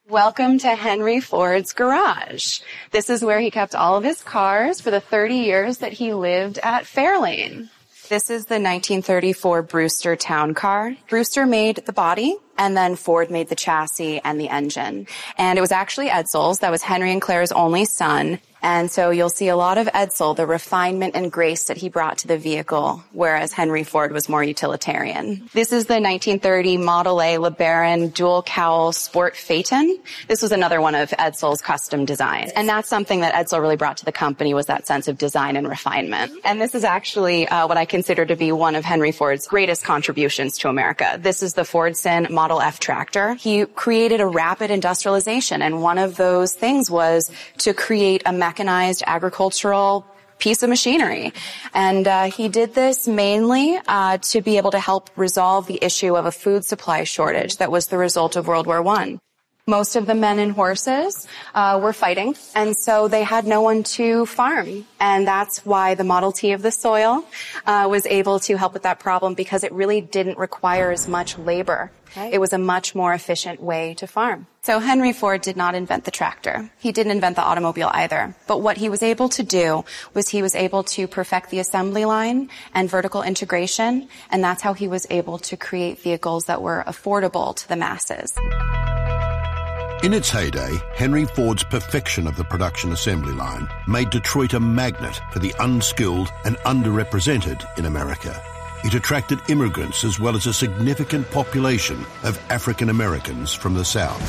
Welcome to Henry Ford's garage. This is where he kept all of his cars for the 30 years that he lived at Fairlane. This is the 1934 Brewster Town Car. Brewster made the body, and then Ford made the chassis and the engine. And it was actually Edsel's. That was Henry and Claire's only son. And so you'll see a lot of Edsel, the refinement and grace that he brought to the vehicle, whereas Henry Ford was more utilitarian. This is the 1930 Model A LeBaron dual cowl sport Phaeton. This was another one of Edsel's custom designs. And that's something that Edsel really brought to the company, was that sense of design and refinement. And this is actually what I consider to be one of Henry Ford's greatest contributions to America. This is the Fordson Model F tractor. He created a rapid industrialization, and one of those things was to create a mechanized agricultural piece of machinery. And he did this mainly to be able to help resolve the issue of a food supply shortage that was the result of World War I. Most of the men and horses were fighting, and so they had no one to farm. And that's why the Model T of the soil was able to help with that problem, because it really didn't require as much labor. Okay. It was a much more efficient way to farm. So Henry Ford did not invent the tractor. He didn't invent the automobile either. But what he was able to do was he was able to perfect the assembly line and vertical integration, and that's how he was able to create vehicles that were affordable to the masses. In its heyday, Henry Ford's perfection of the production assembly line made Detroit a magnet for the unskilled and underrepresented in America. It attracted immigrants as well as a significant population of African Americans from the South.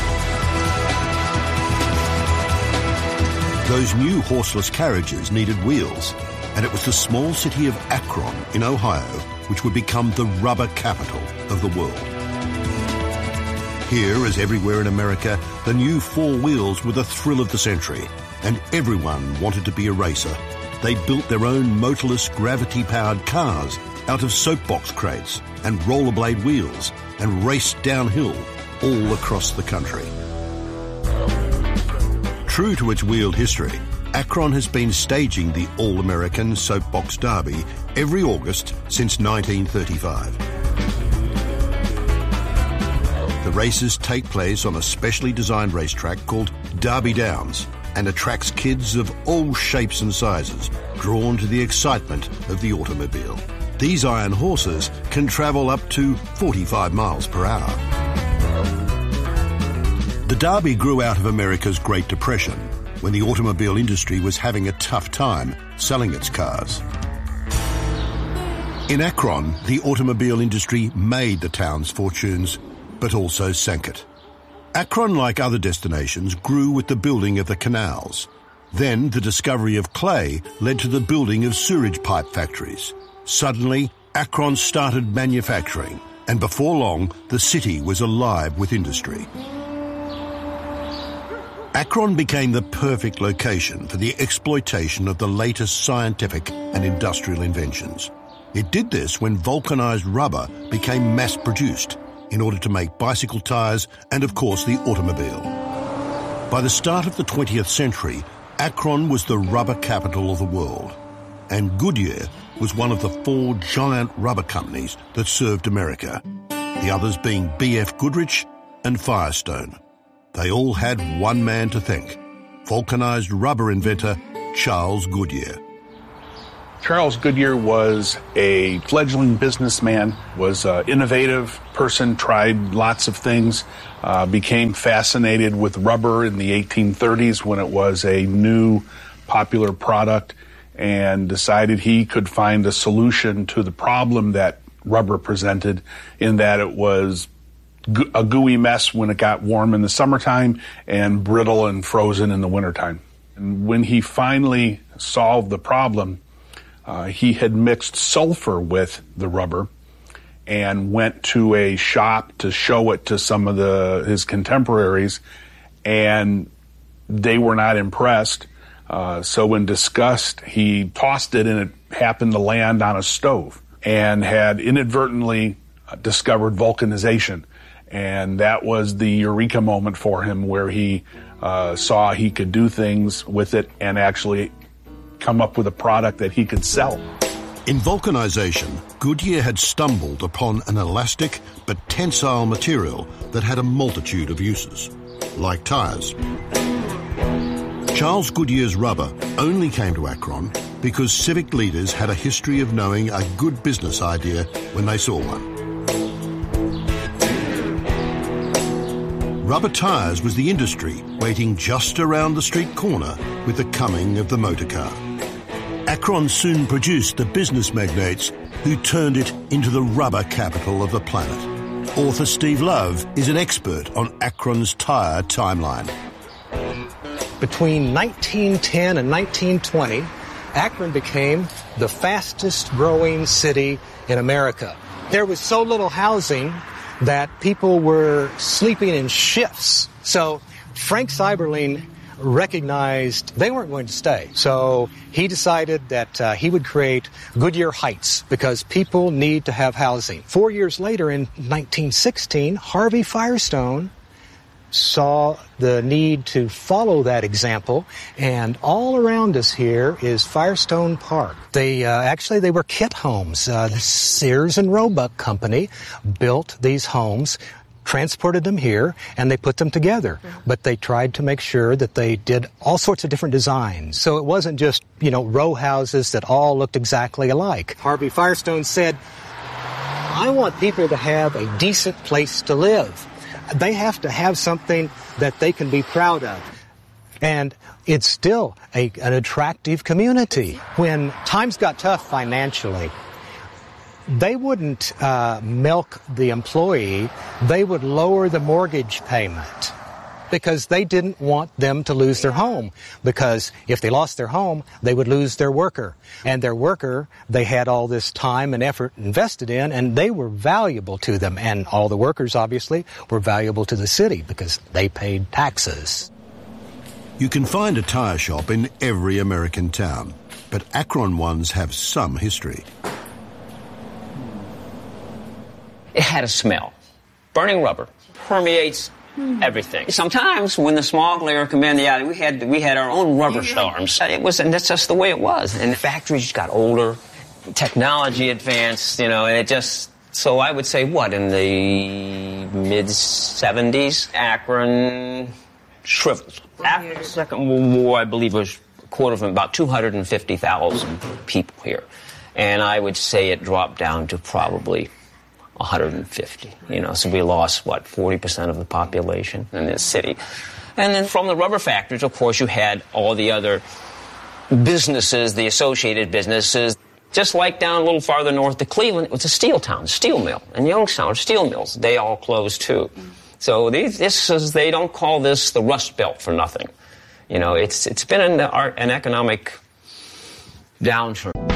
Those new horseless carriages needed wheels, and it was the small city of Akron in Ohio which would become the rubber capital of the world. Here, as everywhere in America, the new four wheels were the thrill of the century, and everyone wanted to be a racer. They built their own motorless, gravity-powered cars out of soapbox crates and rollerblade wheels and raced downhill all across the country. True to its wheeled history, Akron has been staging the All-American Soapbox Derby every August since 1935. The races take place on a specially designed racetrack called Derby Downs and attracts kids of all shapes and sizes, drawn to the excitement of the automobile. These iron horses can travel up to 45 miles per hour. The Derby grew out of America's Great Depression, when the automobile industry was having a tough time selling its cars. In Akron, the automobile industry made the town's fortunes, but also sank it. Akron, like other destinations, grew with the building of the canals. Then the discovery of clay led to the building of sewage pipe factories. Suddenly, Akron started manufacturing, and before long, the city was alive with industry. Akron became the perfect location for the exploitation of the latest scientific and industrial inventions. It did this when vulcanized rubber became mass-produced in order to make bicycle tires and, of course, the automobile. By the start of the 20th century, Akron was the rubber capital of the world, and Goodyear was one of the four giant rubber companies that served America, the others being B.F. Goodrich and Firestone. They all had one man to thank, vulcanized rubber inventor Charles Goodyear. Charles Goodyear was a fledgling businessman, was an innovative person, tried lots of things, became fascinated with rubber in the 1830s when it was a new popular product, and decided he could find a solution to the problem that rubber presented, in that it was a gooey mess when it got warm in the summertime and brittle and frozen in the wintertime. And when he finally solved the problem, he had mixed sulfur with the rubber and went to a shop to show it to some of his contemporaries, and they were not impressed. So in disgust, he tossed it, and it happened to land on a stove, and had inadvertently discovered vulcanization. And that was the eureka moment for him, where he saw he could do things with it and actually come up with a product that he could sell. In vulcanization, Goodyear had stumbled upon an elastic but tensile material that had a multitude of uses. like tyres. Charles Goodyear's rubber only came to Akron because civic leaders had a history of knowing a good business idea when they saw one. Rubber tyres was the industry waiting just around the street corner with the coming of the motor car. Akron soon produced the business magnates who turned it into the rubber capital of the planet. Author Steve Love is an expert on Akron's tyre timeline. Between 1910 and 1920, Akron became the fastest growing city in America. There was so little housing that people were sleeping in shifts. So Frank Seiberling recognized they weren't going to stay. So he decided that he would create Goodyear Heights because people need to have housing. 4 years later, in 1916, Harvey Firestone saw the need to follow that example, and all around us here is Firestone Park. They were kit homes. The Sears and Roebuck Company built these homes, transported them here, and they put them together. But they tried to make sure that they did all sorts of different designs. So it wasn't just, row houses that all looked exactly alike. Harvey Firestone said, I want people to have a decent place to live. They have to have something that they can be proud of. And it's still an attractive community. When times got tough financially, they wouldn't milk the employee. They would lower the mortgage payment because they didn't want them to lose their home. Because if they lost their home, they would lose their worker. And their worker, they had all this time and effort invested in, and they were valuable to them. And all the workers, obviously, were valuable to the city because they paid taxes. You can find a tyre shop in every American town, but Akron ones have some history. It had a smell. Burning rubber permeates everything. Sometimes when the smog layer come in, we had our own rubber storms. And that's just the way it was. And the factories got older, technology advanced, and it just. So I would say, in the mid-70s, Akron shriveled. After the Second World War, I believe it was a quarter of about 250,000 people here, and I would say it dropped down to probably 150, so we lost, 40% of the population in this city. And then from the rubber factories, of course, you had all the other businesses, the associated businesses. Just like down a little farther north to Cleveland, it was a steel town, steel mill. And Youngstown, steel mills, they all closed too. So they don't call this the Rust Belt for nothing. It's been an economic downturn.